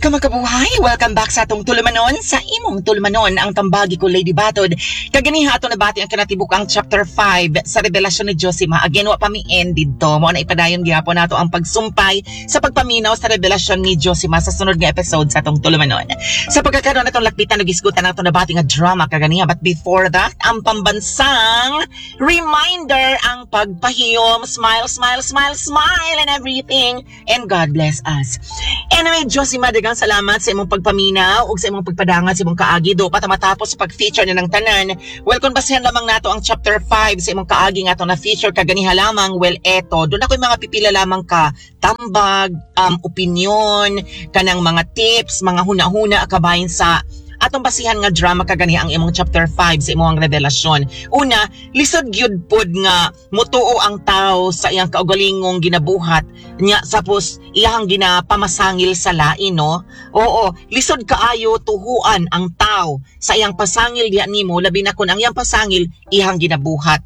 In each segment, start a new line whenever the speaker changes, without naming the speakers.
ka makabuhay! Welcome back sa atong tulumanon. Sa imong tulumanon, ang tambagi ko Lady Batod. Kaganiha ato nabati ang kinatibukang chapter 5 sa revelasyon ni Josima. Again, wa pa mi ended to. Mo na ipadayon gyapon nato ang pagsumpay sa pagpaminaw sa revelasyon ni Josima sa sunod nga episode sa atong tulumanon. Sa pagkakaroon natong lakpitan ug isgutan nato nabati nga drama kaganiha. But before that, ang pambansang reminder ang pagpahiyom. Smile, smile, smile, smile and everything. And God bless us. Anyway, Josima, daghang salamat sa imong pagpaminaw ug sa imong pagpadangat sa imong kaagi do pata matapos sa pag-feature niya ng tanan. Well, kung basehan lamang nato ang chapter 5 sa imong kaagi nga to na feature kaganiha lamang, well eto, doon ako'y mga pipila lamang ka tambag, opinion, kanang mga tips, mga huna-huna kabahin sa atong basihan nga drama kaganiha ang imong chapter 5 sa imong revelasyon. Una, lisod gyud pod nga mutuo ang tao sa iyang kaugalingong ginabuhat nya sapos iyang ginapamasangil sa lain, no? Oo, lisod kaayo tuhuan ang tao sa iyang pasangil diha nimo labi na kun ang iyang pasangil iyang ginabuhat.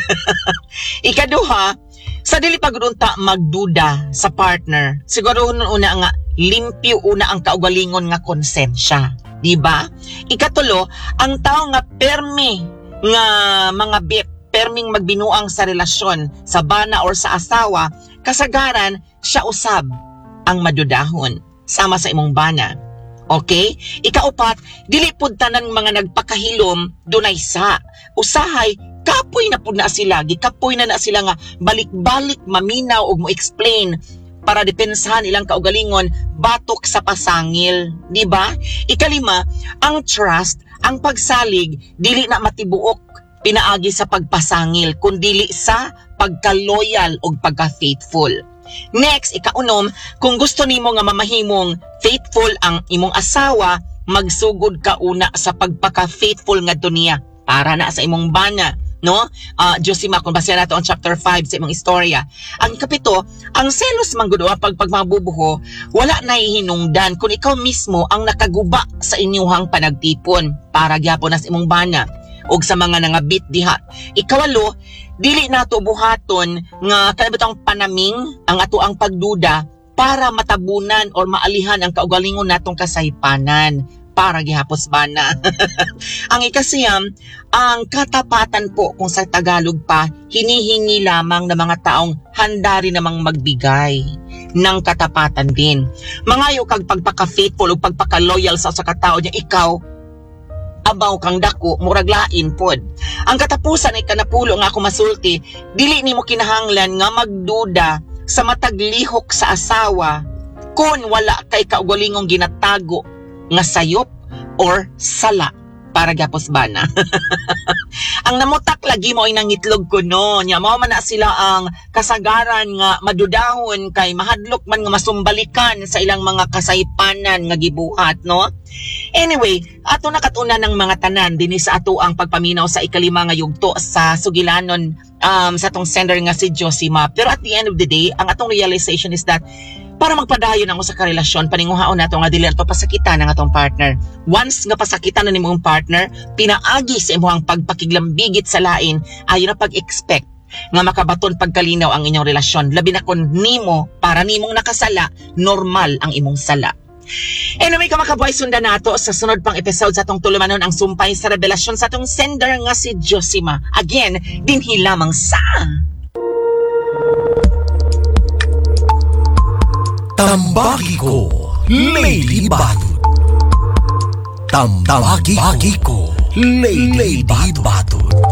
Ikaduha, sa dili pagdunta magduda sa partner, siguro una nga limpyo una ang kaugalingon nga konsensya. Diba? Ikatulo, ang tao nga permi nga mga perming magbinuang sa relasyon sa bana or sa asawa, kasagaran siya usab ang madudahon sama sa imong bana. Okay? Ikaupat, dili pud tanan mga nagpakahilom dunay sa usahay kapoy na pud na sila, gikapoy na sila nga balik-balik maminaw ug mo explain para depensahan ilang kaugalingon batok sa pasangil, di ba? Ikalima, ang trust, ang pagsalig dili na matibuok pinaagi sa pagpasangil kundi sa pagka-loyal o pagka-faithful. Next, ikaunom, kung gusto nimo nga mamahimong faithful ang imong asawa, magsugod ka una sa pagpaka-faithful ngadto niya para na sa imong bana. No? Josima, kung basehan nato ang chapter 5 sa imong istorya. Ang kapito, ang selos manggudo pag magbubuho, wala na hinungdan kung ikaw mismo ang nakaguba sa inyuhang panagtipon para gyapon sa imong bana ug sa mga nangabit diha. Ikawalo, dili nato buhaton nga kanabitang panaming ang ato ang pagduda para matabunan or maalihan ang kaugalingon natong kasaypanan para gihapos bana. Ang ikasiyam, ang katapatan po kung sa Tagalog pa, hinihingi lamang ng mga taong handa rin namang magbigay ng katapatan din. Mangayo kag pagpaka-faithful o pagpaka-loyal sa katao niya, ikaw, abaw kang dako, murag lain pod. Ang katapusan ay kanapulo nga ako masulti, dili nimo kinahanglan nga magduda sa mataglihok sa asawa kung wala kay kaugalingong ginatago nga sayop or sala para gapos bana. Ang namutak lagi mo ay nangitlog ko no. Nya mao man na sila ang kasagaran nga madudahon kay mahadlok man nga masumbalikan sa ilang mga kasaypanan nga gibuhat, no? Anyway, ato nakatuna ng mga tanan dinhi sa ato ang pagpaminaw sa ikalima nga yugto sa sugilanon sa atong sender nga si Josima. Pero at the end of the day, ang atong realization is that para magpadayon ang usa ka relasyon, paninguhaon nato nga dili ato pasakitan ng atong partner. Once nga pasakitan na nimong partner, pinaagi sa imong pagpakiglambigit sa lain, ayon na pag-expect nga makabaton pagkalinaw ang inyong relasyon. Labi na kun nimo, para nimong nakasala, normal ang imong sala. Anyway, kamakabuhay, sundan nato sa sunod pang episode sa atong tulumanon ang sumpay sa revelasyon sa atong sender nga si Josima. Again, dinhi lamang sa
Tambagi ko, Lady Batod. Tambagi ko, Lady Batod.